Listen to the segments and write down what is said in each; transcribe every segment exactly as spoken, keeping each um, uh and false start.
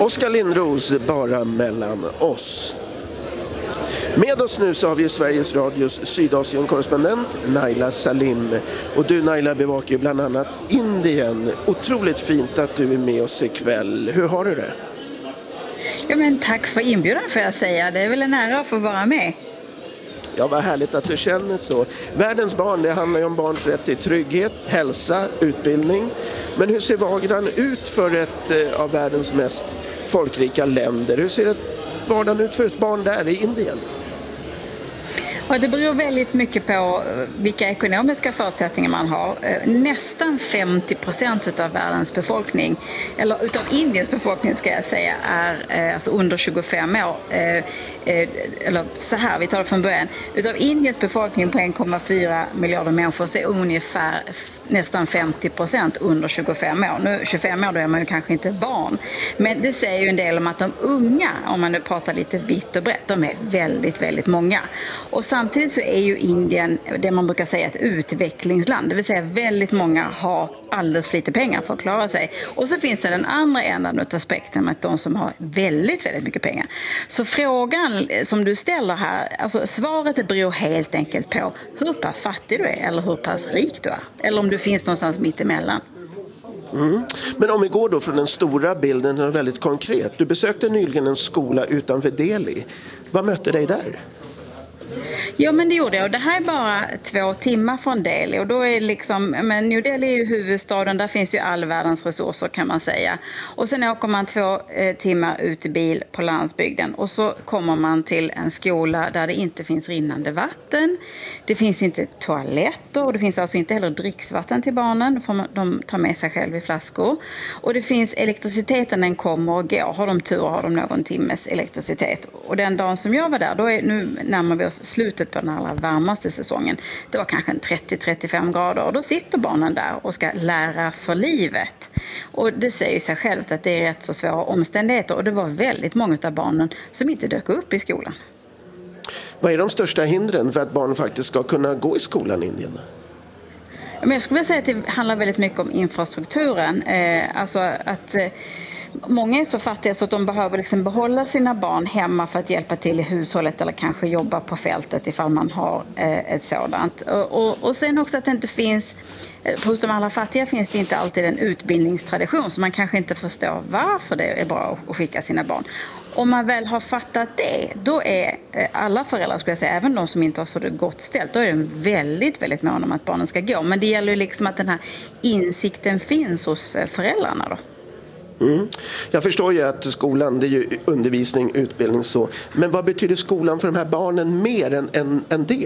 Oskar Lindros, bara mellan oss. Med oss nu så har vi Sveriges Radios Sydasien-korrespondent Naila Salim. Och du Naila bevakar ju bland annat Indien. Otroligt fint att du är med oss ikväll. Hur har du det? Ja, men tack för inbjudan får jag säga. Det är väl en ära att få vara med. Ja, vad härligt att du känner så. Världens barn, det handlar ju om barns rätt till trygghet, hälsa, utbildning. Men hur ser vardagen ut för ett eh, av världens mest folkrika länder? Hur ser ett vardagen ut för ett barn där i Indien? Och det beror väldigt mycket på vilka ekonomiska förutsättningar man har. Nästan femtio procent av världens befolkning, eller utav Indiens befolkning ska jag säga, är alltså under tjugofem år. Eller så här, vi tar det från början. Utav Indiens befolkning på en komma fyra miljarder människor så är ungefär nästan femtio procent under tjugofem år. Nu tjugofem år, då är man ju kanske inte barn. Men det säger ju en del om att de unga, om man nu pratar lite vitt och brett, de är väldigt, väldigt många. Och samtidigt så är ju Indien det man brukar säga ett utvecklingsland. Det vill säga väldigt många har alldeles för lite pengar för att klara sig. Och så finns det den andra änden av aspekten med de som har väldigt, väldigt mycket pengar. Så frågan som du ställer här, alltså svaret beror helt enkelt på hur pass fattig du är eller hur pass rik du är. Eller om du finns någonstans mitt emellan. Mm. Men om vi går då från den stora bilden till väldigt konkret. Du besökte nyligen en skola utanför Delhi. Vad mötte dig där? Ja, men det gjorde jag. Och det här är bara två timmar från Delhi. Och då är liksom, men New Delhi är ju huvudstaden, där finns ju all världens resurser kan man säga. Och sen åker man två eh, timmar ut i bil på landsbygden. Och så kommer man till en skola där det inte finns rinnande vatten. Det finns inte toaletter och det finns alltså inte heller dricksvatten till barnen. För de tar med sig själv i flaskor. Och det finns elektriciteten, den kommer och går. Har de tur har de någon timmes elektricitet. Och den dagen som jag var där, då är, nu närmar vi oss slutet på den allra varmaste säsongen. Det var kanske trettio till trettiofem grader och då sitter barnen där och ska lära för livet. Och det säger ju sig självt att det är rätt så svåra omständigheter och det var väldigt många av barnen som inte dök upp i skolan. Vad är de största hindren för att barn faktiskt ska kunna gå i skolan i Indien? Men jag skulle vilja säga att det handlar väldigt mycket om infrastrukturen. Eh, alltså att... Eh, Många är så fattiga så att de behöver liksom behålla sina barn hemma för att hjälpa till i hushållet eller kanske jobba på fältet ifall man har eh, ett sådant. Och, och, och sen också att det inte finns, hos de allra fattiga finns det inte alltid en utbildningstradition så man kanske inte förstår varför det är bra att skicka sina barn. Om man väl har fattat det, då är alla föräldrar, skulle jag säga, även de som inte har så det gott ställt, då är de väldigt, väldigt måna om att barnen ska gå. Men det gäller ju liksom att den här insikten finns hos föräldrarna då. Mm. Jag förstår ju att skolan, det är ju undervisning, utbildning så. Men vad betyder skolan för de här barnen mer än, än, än det?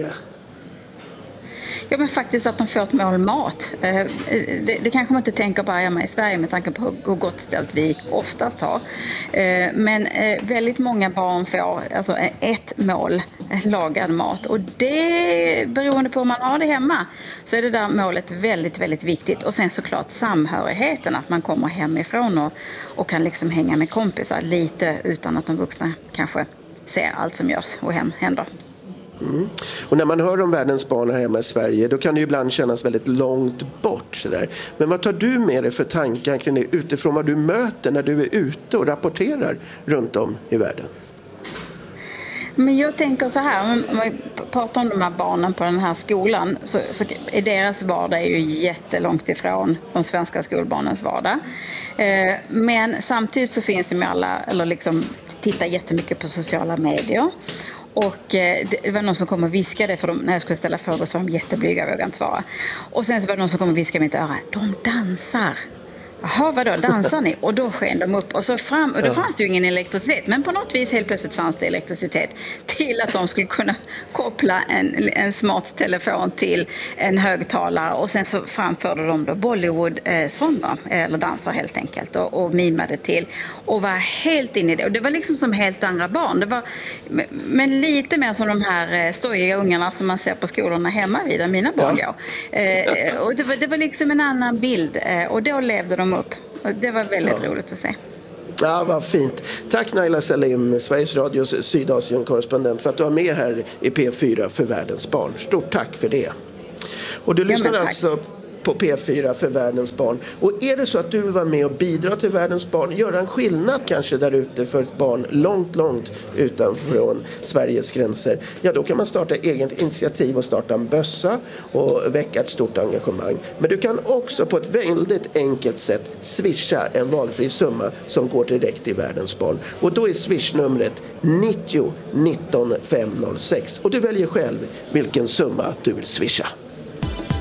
Ja, men faktiskt att de får ett mål mat. Det, det kanske man inte tänker på hemma i Sverige med tanke på hur gott ställt vi oftast har. Men väldigt många barn får alltså ett mål, lagad mat. Och det, beroende på om man har det hemma, så är det där målet väldigt, väldigt viktigt. Och sen såklart samhörigheten, att man kommer hemifrån och, och kan liksom hänga med kompisar lite utan att de vuxna kanske ser allt som görs och hem händer. Mm. Och när man hör om världens barn här hemma i Sverige, då kan det ju ibland kännas väldigt långt bort sådär. Men vad tar du med dig för tankar kring det utifrån vad du möter när du är ute och rapporterar runt om i världen? Men jag tänker så här, om vi pratar om de här barnen på den här skolan så, så är deras vardag är ju jättelångt ifrån de svenska skolbarnens vardag. Eh, men samtidigt så finns de alla, eller liksom tittar jättemycket på sociala medier. Och eh, det var någon som kom och viskade för dem, när jag skulle ställa frågor så var de jätteblyga och vågade inte svara. Och sen så var det någon som kom och viskade i mitt öra, de dansar. Jaha, vadå, dansar ni? Och då sken de upp och så fram, och då fanns det ju ingen elektricitet, men på något vis helt plötsligt fanns det elektricitet till att de skulle kunna koppla en, en smart telefon till en högtalare och sen så framförde de då Bollywood-sånger eller danser helt enkelt och, och mimade till och var helt inne i det. Och det var liksom som helt andra barn. Det var, men lite mer som de här stojiga ungarna som man ser på skolorna hemma vid där mina barn går. Eh, och det var, det var liksom en annan bild och då levde de upp. Och det var väldigt ja. roligt att se. Ja, vad fint. Tack Naila Salim, Sveriges Radios Sydasien-korrespondent, för att du är med här i P fyra för världens barn. Stort tack för det. Och du lyssnar, ja, alltså, på P fyra för världens barn. Och är det så att du vill vara med och bidra till världens barn, göra en skillnad kanske där ute för ett barn långt, långt utanför Sveriges gränser, ja då kan man starta eget initiativ och starta en bössa och väcka ett stort engagemang. Men du kan också på ett väldigt enkelt sätt swisha en valfri summa som går direkt till världens barn. Och då är swishnumret nittio nitton femhundrasex och du väljer själv vilken summa du vill swisha.